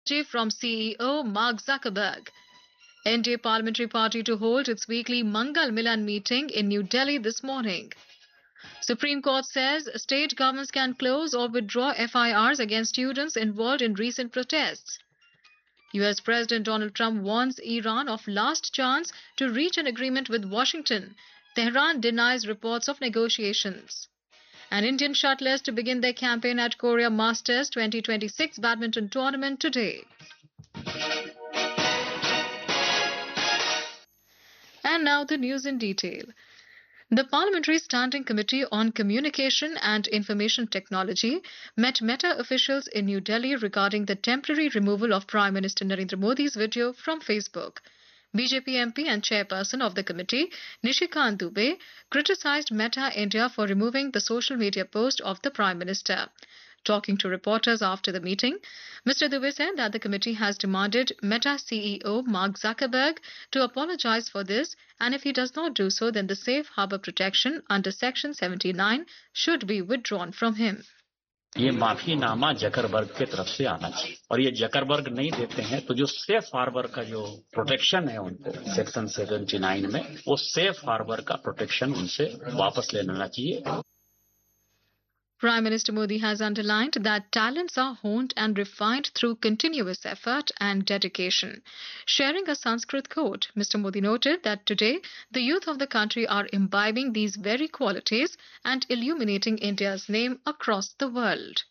From CEO Mark Zuckerberg. NDA Parliamentary Party to hold its weekly Mangal Milan meeting in New Delhi this morning. Supreme Court says state governments can close or withdraw FIRs against students involved in recent protests. US President Donald Trump warns Iran of last chance to reach an agreement with Washington. Tehran denies reports of negotiations. And Indian shuttlers to begin their campaign at Korea Masters 2026 badminton tournament today. And now the news in detail. The Parliamentary Standing Committee on Communication and Information Technology met Meta officials in New Delhi regarding the temporary removal of Prime Minister Narendra Modi's video from Facebook. BJP MP and chairperson of the committee, Nishikant Dubey, criticized Meta India for removing the social media post of the Prime Minister. Talking to reporters after the meeting, Mr. Dubey said that the committee has demanded Meta CEO Mark Zuckerberg to apologize for this, and if he does not do so, then the safe harbor protection under Section 79 should be withdrawn from him. ये माफीनामा Zuckerberg की तरफ से आना चाहिए और ये Zuckerberg नहीं देते हैं तो जो सेफ हार्बर का जो प्रोटेक्शन है उनको सेक्शन 79 में वो सेफ हार्बर का प्रोटेक्शन उनसे वापस ले लेना चाहिए. Prime Minister Modi has underlined that talents are honed and refined through continuous effort and dedication. Sharing a Sanskrit quote, Mr. Modi noted that today the youth of the country are imbibing these very qualities and illuminating India's name across the world.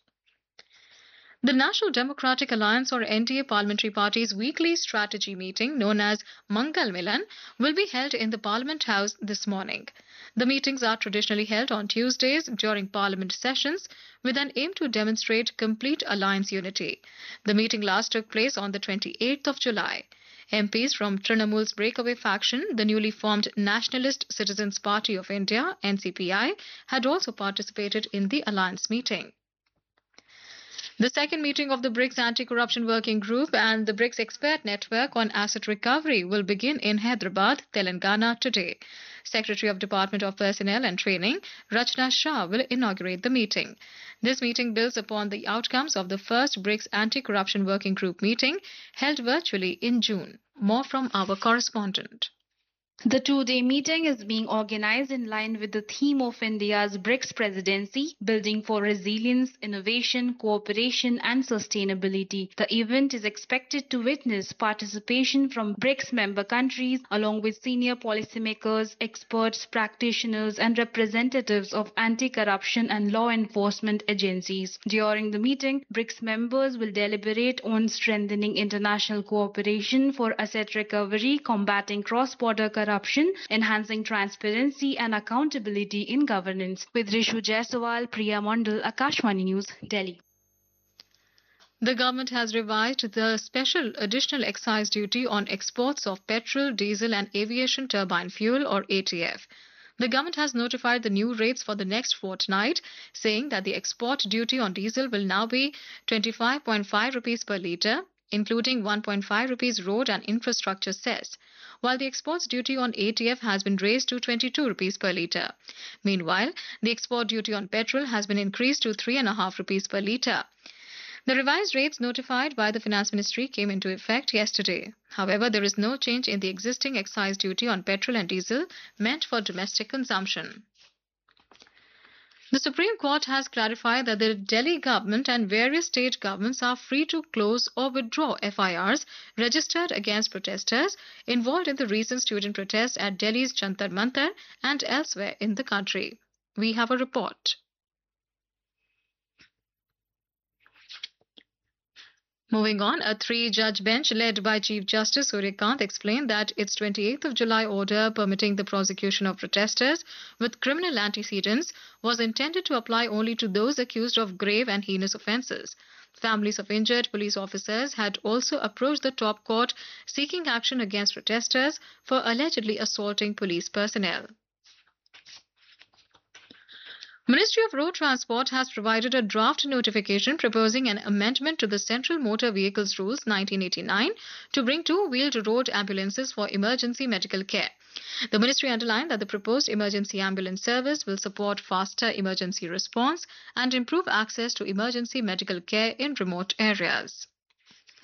The National Democratic Alliance or NDA Parliamentary Party's weekly strategy meeting known as Mangal Milan will be held in the Parliament House this morning. The meetings are traditionally held on Tuesdays during Parliament sessions with an aim to demonstrate complete alliance unity. The meeting last took place on the 28th of July. MPs from Trinamool's breakaway faction, the newly formed Nationalist Citizens Party of India, NCPI, had also participated in the alliance meeting. The second meeting of the BRICS Anti-Corruption Working Group and the BRICS Expert Network on Asset Recovery will begin in Hyderabad, Telangana today. Secretary of Department of Personnel and Training, Rachna Shah, will inaugurate the meeting. This meeting builds upon the outcomes of the first BRICS Anti-Corruption Working Group meeting held virtually in June. More from our correspondent. The two-day meeting is being organized in line with the theme of India's BRICS presidency, Building for Resilience, Innovation, Cooperation and Sustainability. The event is expected to witness participation from BRICS member countries along with senior policymakers, experts, practitioners and representatives of anti-corruption and law enforcement agencies. During the meeting, BRICS members will deliberate on strengthening international cooperation for asset recovery, combating cross-border corruption, enhancing transparency and accountability in governance. With Rishu Jaiswal, Priya Mandal, Akashvani News, Delhi. The government has revised the special additional excise duty on exports of petrol, diesel and aviation turbine fuel or ATF. The government has notified the new rates for the next fortnight, saying that the export duty on diesel will now be 25.5 rupees per litre, including 1.5 rupees road and infrastructure cess, while the exports duty on ATF has been raised to 22 rupees per litre. Meanwhile, the export duty on petrol has been increased to 3.5 rupees per litre. The revised rates notified by the Finance Ministry came into effect yesterday. However, there is no change in the existing excise duty on petrol and diesel meant for domestic consumption. The Supreme Court has clarified that the Delhi government and various state governments are free to close or withdraw FIRs registered against protesters involved in the recent student protests at Delhi's Jantar Mantar and elsewhere in the country. We have a report. Moving on, a three-judge bench led by Chief Justice Surya Kant explained that its 28th of July order permitting the prosecution of protesters with criminal antecedents was intended to apply only to those accused of grave and heinous offences. Families of injured police officers had also approached the top court seeking action against protesters for allegedly assaulting police personnel. Ministry of Road Transport has provided a draft notification proposing an amendment to the Central Motor Vehicles Rules 1989 to bring two-wheeled road ambulances for emergency medical care. The ministry underlined that the proposed emergency ambulance service will support faster emergency response and improve access to emergency medical care in remote areas.